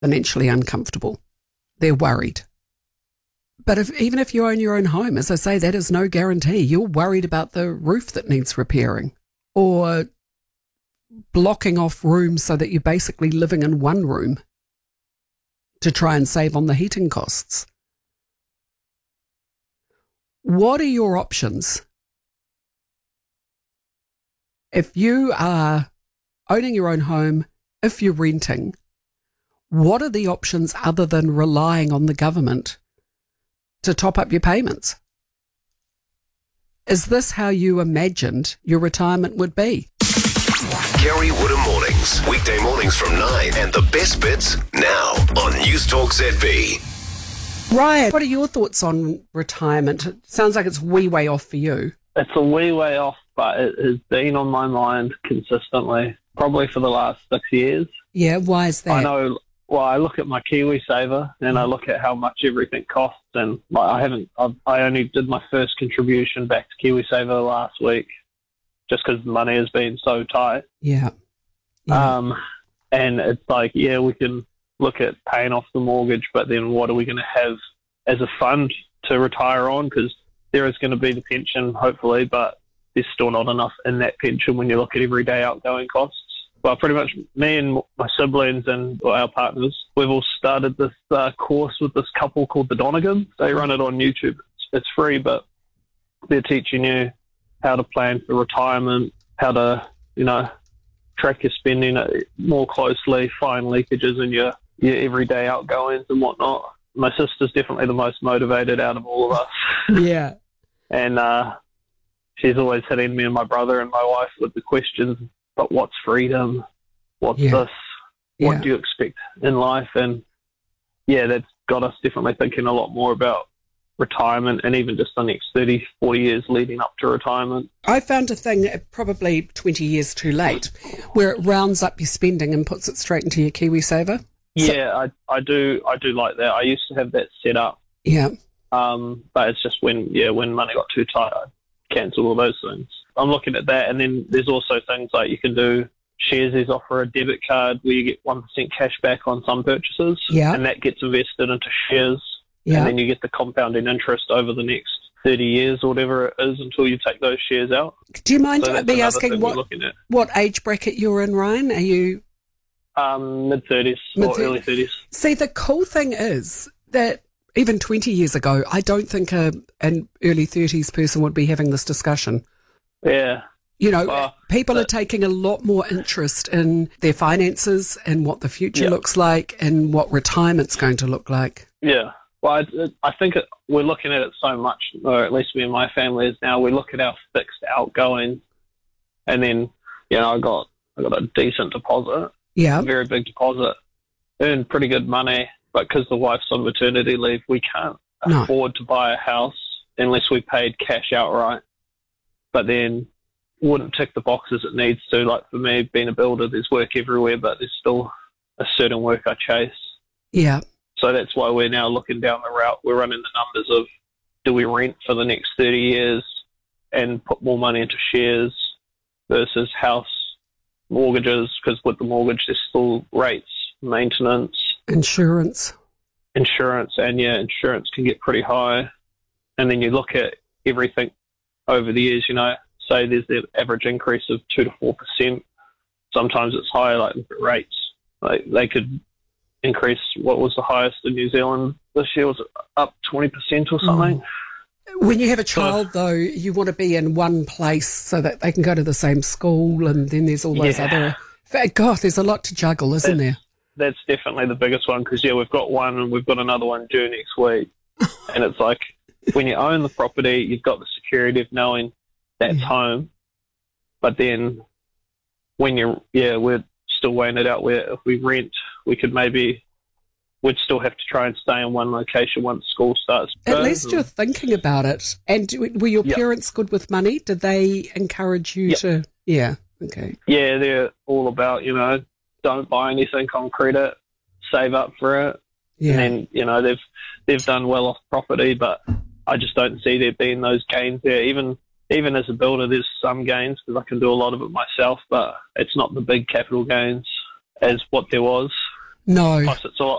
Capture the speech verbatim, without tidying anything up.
financially uncomfortable. They're worried. But if, even if you own your own home, as I say, that is no guarantee. You're worried about the roof that needs repairing or blocking off rooms so that you're basically living in one room to try and save on the heating costs. What are your options? If you are owning your own home, if you're renting, what are the options other than relying on the government to top up your payments? Is this how you imagined your retirement would be? Kerry Woodham Mornings. Weekday mornings from nine. And the best bits now on News Talk Z B. Ryan, what are your thoughts on retirement? It sounds like it's wee way off for you. It's a wee way off, but it has been on my mind consistently, probably for the last six years. Yeah, why is that? I know. Well, I look at my KiwiSaver and I look at how much everything costs, and like, I haven't. I've, I only did my first contribution back to KiwiSaver last week, just because the money has been so tight. Yeah. yeah. Um, and it's like, yeah, we can look at paying off the mortgage, but then what are we going to have as a fund to retire on? Because there is going to be the pension, hopefully, but there's still not enough in that pension when you look at everyday outgoing costs. Well, pretty much me and my siblings and our partners, we've all started this uh, course with this couple called the Donegans. They run it on YouTube. It's, it's free, but they're teaching you how to plan for retirement, how to, you know, track your spending more closely, find leakages in your, your everyday outgoings and whatnot. My sister's definitely the most motivated out of all of us. Yeah. And uh, she's always hitting me and my brother and my wife with the questions, but what's freedom? What's yeah. this? What yeah. do you expect in life? And yeah, that's got us definitely thinking a lot more about retirement and even just the next thirty, forty years leading up to retirement. I found a thing probably twenty years too late where it rounds up your spending and puts it straight into your KiwiSaver. Yeah, so, I, I do I do like that. I used to have that set up. Yeah. Um, but it's just when, yeah, when money got too tight, I cancelled all those things. I'm looking at that, and then there's also things like you can do. Sharesies offer a debit card where you get one percent cash back on some purchases, yeah. and that gets invested into shares, yeah. and then you get the compounding interest over the next thirty years or whatever it is until you take those shares out. Do you mind so me asking what, what age bracket you're in, Ryan? Are you... Um, mid-thirties or early thirties. See, the cool thing is that even twenty years ago, I don't think a, an early thirties person would be having this discussion. Yeah. You know, well, people but, are taking a lot more interest in their finances and what the future yeah. looks like and what retirement's going to look like. Yeah. Well, I, I think it, we're looking at it so much, or at least me and my family is now, we look at our fixed outgoing, and then, you know, I got I got a decent deposit, yeah, a very big deposit, earn pretty good money, but because the wife's on maternity leave, we can't no. afford to buy a house unless we paid cash outright. But then wouldn't tick the boxes it needs to. Like for me, being a builder, there's work everywhere, but there's still a certain work I chase. Yeah. So that's why we're now looking down the route. We're running the numbers of, do we rent for the next thirty years and put more money into shares versus house mortgages? Because with the mortgage, there's still rates, maintenance, insurance, insurance, and yeah, insurance can get pretty high. And then you look at everything over the years, you know, say there's the average increase of two to four percent. Sometimes it's higher, like rates. Like they could increase. What was the highest in New Zealand this year? Was it up twenty percent or something? Mm. When you have a child, so, though, you want to be in one place so that they can go to the same school, and then there's all those yeah. other. God, there's a lot to juggle, isn't that's, there? That's definitely the biggest one because yeah, we've got one and we've got another one due next week, and it's like when you own the property, you've got the security of knowing that's yeah. home, but then when you're yeah, we're still weighing it out where if we rent, we could maybe, we'd still have to try and stay in one location once school starts. At least you're thinking about it. And were your yep. parents good with money? Did they encourage you yep. to? Yeah, okay. Yeah, they're all about, you know, don't buy anything on credit, save up for it. Yeah. And then, you know, they've they've done well off property, but I just don't see there being those gains there. Even Even as a builder, there's some gains because I can do a lot of it myself, but it's not the big capital gains as what there was. No. Plus, it's all